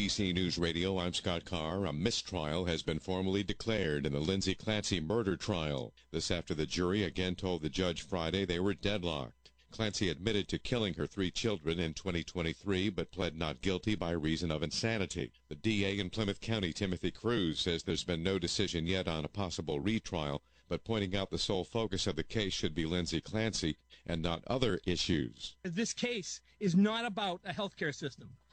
ABC News Radio, I'm Scott Carr. A mistrial has been formally declared in the Lindsay Clancy murder trial. This after the jury again told the judge Friday they were deadlocked. Clancy admitted to killing her 3 children in 2023, but pled not guilty by reason of insanity. The DA in Plymouth County, Timothy Cruz, says there's been no decision yet on a possible retrial, but pointing out the sole focus of the case should be Lindsay Clancy and not other issues. This case is not about a healthcare system.